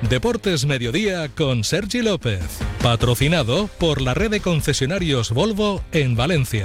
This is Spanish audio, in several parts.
Deportes Mediodía con Sergi López. Patrocinado por la red de concesionarios Volvo en Valencia.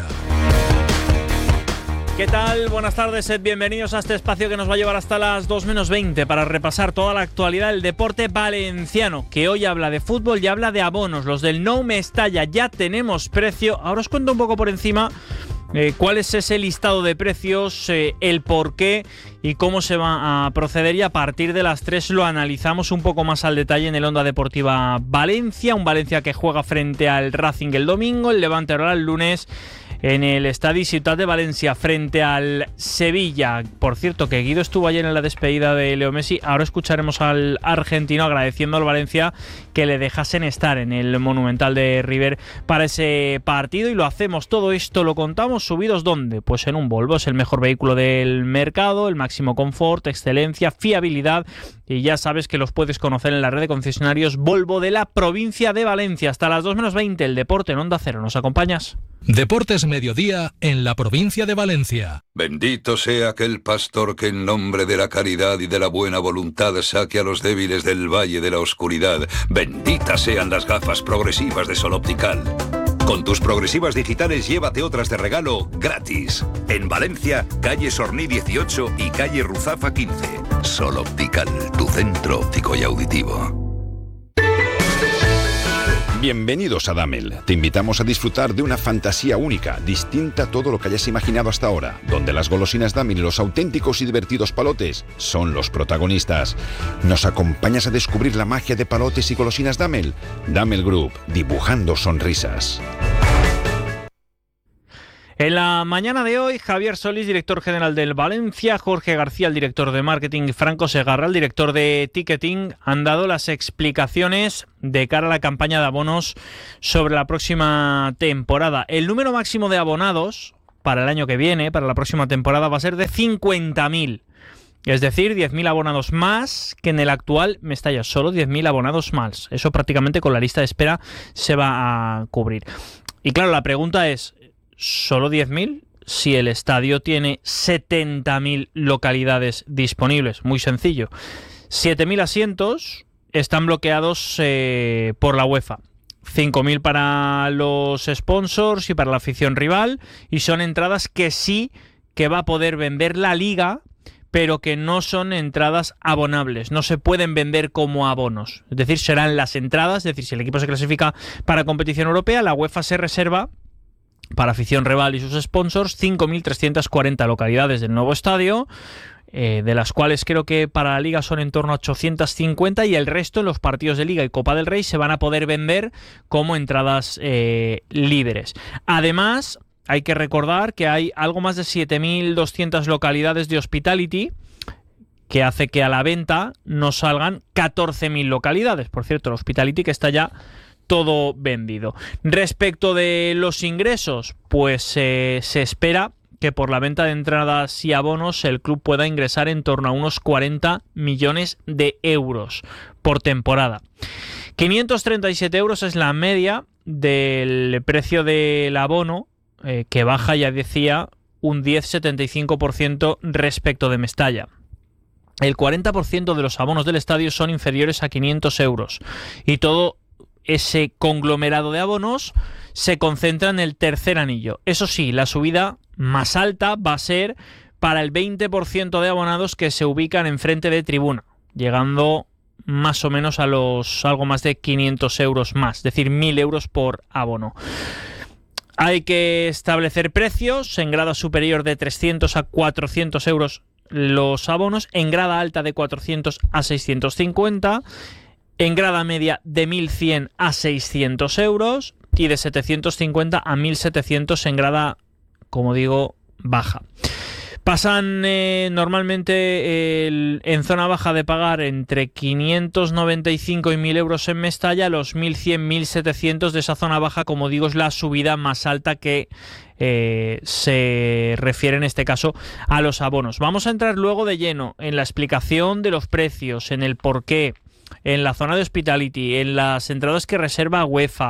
¿Qué tal? Buenas tardes, bienvenidos a este espacio que nos va a llevar hasta las 2 menos 20 para repasar toda la actualidad del deporte valenciano, que hoy habla de fútbol y habla de abonos. Los del Nou Mestalla ya tenemos precio. Ahora os cuento un poco por encima cuál es ese listado de precios, el por qué y cómo se va a proceder, y a partir de las 3 lo analizamos un poco más al detalle en el Onda Deportiva Valencia. Un Valencia que juega frente al Racing el domingo, el Levante ahora el lunes en el Estadi Ciutat de Valencia frente al Sevilla. Por cierto, que Guido estuvo ayer en la despedida de Leo Messi. Ahora escucharemos al argentino agradeciendo al Valencia que le dejasen estar en el Monumental de River para ese partido, y lo hacemos, todo esto lo contamos subidos ¿dónde? Pues en un Volvo. Es el mejor vehículo del mercado, el máximo confort, excelencia, fiabilidad, y ya sabes que los puedes conocer en la red de concesionarios Volvo de la provincia de Valencia. Hasta las 2 menos 20 el deporte en Onda Cero. ¿Nos acompañas? Deportes Mediodía en la provincia de Valencia. Bendito sea aquel pastor que en nombre de la caridad y de la buena voluntad saque a los débiles del valle de la oscuridad. Benditas sean las gafas progresivas de Sol Optical. Con tus progresivas digitales llévate otras de regalo gratis. En Valencia, calle Sorní 18 y calle Ruzafa 15. Sol Optical, tu centro óptico y auditivo. Bienvenidos a Damel. Te invitamos a disfrutar de una fantasía única, distinta a todo lo que hayas imaginado hasta ahora, donde las golosinas Damel y los auténticos y divertidos palotes son los protagonistas. ¿Nos acompañas a descubrir la magia de palotes y golosinas Damel? Damel Group, dibujando sonrisas. En la mañana de hoy, Javier Solís, director general del Valencia, Jorge García, el director de marketing, y Franco Segarra, el director de ticketing, han dado las explicaciones de cara a la campaña de abonos sobre la próxima temporada. El número máximo de abonados para el año que viene, para la próxima temporada, va a ser de 50.000. Es decir, 10.000 abonados más que en el actual Mestalla, solo 10.000 abonados más. Eso prácticamente con la lista de espera se va a cubrir. Y claro, la pregunta es, ¿solo 10.000? Si el estadio tiene 70.000 localidades disponibles. Muy sencillo. 7.000 asientos están bloqueados por la UEFA. 5.000 para los sponsors y para la afición rival. Y son entradas que sí que va a poder vender la Liga, pero que no son entradas abonables. No se pueden vender como abonos. Es decir, serán las entradas. Es decir, si el equipo se clasifica para competición europea, la UEFA se reserva para afición rival y sus sponsors 5.340 localidades del nuevo estadio, de las cuales creo que para la Liga son en torno a 850, y el resto en los partidos de Liga y Copa del Rey se van a poder vender como entradas libres. Además, hay que recordar que hay algo más de 7.200 localidades de Hospitality, que hace que a la venta nos salgan 14.000 localidades. Por cierto, el Hospitality que está ya todo vendido. Respecto de los ingresos, pues se espera que por la venta de entradas y abonos el club pueda ingresar en torno a unos 40 millones de euros por temporada. 537 euros es la media del precio del abono, que baja, ya decía, un 10,75% respecto de Mestalla. El 40% de los abonos del estadio son inferiores a 500 euros y todo ese conglomerado de abonos se concentra en el tercer anillo. Eso sí, la subida más alta va a ser para el 20% de abonados que se ubican enfrente de tribuna, llegando más o menos a los algo más de 500 euros más, es decir, 1.000 euros por abono. Hay que establecer precios en grada superior de 300 a 400 euros los abonos, en grada alta de 400 a 650, en grada media de 1.100 a 600 euros y de 750 a 1.700 en grada, como digo, baja. Pasan normalmente en zona baja de pagar entre 595 y 1.000 euros en Mestalla, los 1.100, 1.700 de esa zona baja, como digo, es la subida más alta que se refiere en este caso a los abonos. Vamos a entrar luego de lleno en la explicación de los precios, en el porqué, en la zona de Hospitality, en las entradas que reserva UEFA,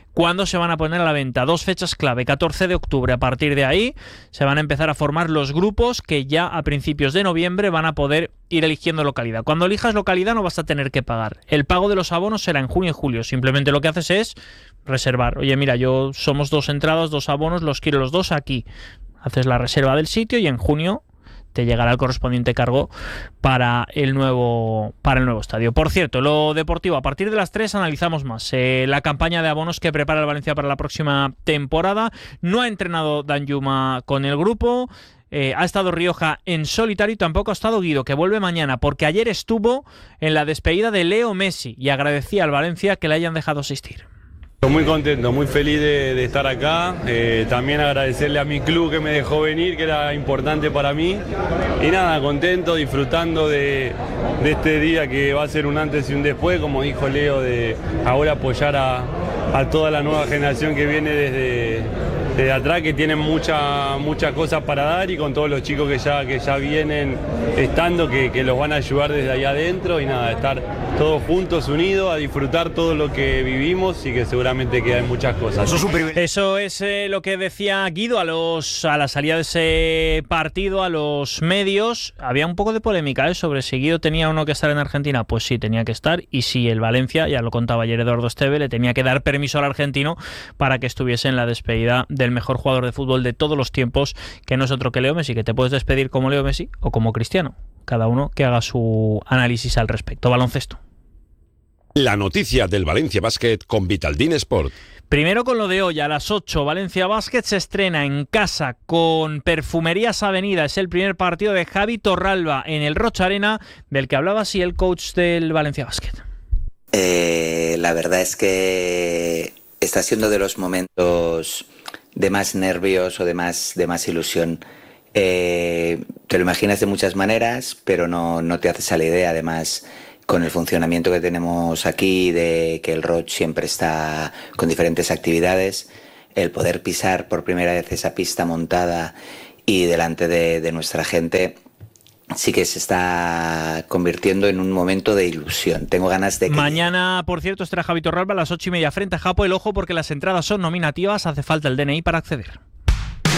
¿Cuándo se van a poner a la venta? 2 fechas clave, 14 de octubre. A partir de ahí se van a empezar a formar los grupos que ya a principios de noviembre van a poder ir eligiendo localidad. Cuando elijas localidad no vas a tener que pagar. El pago de los abonos será en junio y julio. Simplemente lo que haces es reservar. Oye, mira, somos 2 entradas, 2 abonos, los quiero los 2 aquí. Haces la reserva del sitio y en junio te llegará el correspondiente cargo para el nuevo estadio. Por cierto, lo deportivo, a partir de las 3 analizamos más la campaña de abonos que prepara el Valencia para la próxima temporada. No ha entrenado Danjuma con el grupo, ha estado Rioja en solitario y tampoco ha estado Guido, que vuelve mañana, porque ayer estuvo en la despedida de Leo Messi y agradecía al Valencia que le hayan dejado asistir. Muy contento, muy feliz de estar acá, también agradecerle a mi club que me dejó venir, que era importante para mí, y nada, contento, disfrutando de este día que va a ser un antes y un después, como dijo Leo, de ahora apoyar a toda la nueva generación que viene desde atrás, que tienen muchas cosas para dar, y con todos los chicos que ya vienen estando, que los van a ayudar desde ahí adentro, y nada, estar todos juntos, unidos, a disfrutar todo lo que vivimos y que seguramente quedan muchas cosas. Eso es lo que decía Guido a la salida de ese partido a los medios. Había un poco de polémica sobre si Guido tenía o no que estar en Argentina. Pues sí, tenía que estar, y si el Valencia, ya lo contaba ayer Eduardo Esteve, le tenía que dar permiso al argentino para que estuviese en la despedida del mejor jugador de fútbol de todos los tiempos, que no es otro que Leo Messi, que te puedes despedir como Leo Messi o como Cristiano. Cada uno que haga su análisis al respecto. Baloncesto. La noticia del Valencia Basket con Vitaldin Sport. Primero con lo de hoy, a las 8, Valencia Basket se estrena en casa con Perfumerías Avenida. Es el primer partido de Javi Torralba en el Rocha Arena, del que hablaba así el coach del Valencia Basket. La verdad es que está siendo de los momentos de más nervios o de más ilusión. Te lo imaginas de muchas maneras, pero no te haces a la idea. Además, con el funcionamiento que tenemos aquí, de que el Roch siempre está con diferentes actividades, el poder pisar por primera vez esa pista montada y delante de nuestra gente, sí que se está convirtiendo en un momento de ilusión. Tengo ganas de que... Mañana, por cierto, estará Javi Torralba a las 8:30 frente a Japo. El ojo, porque las entradas son nominativas, hace falta el DNI para acceder.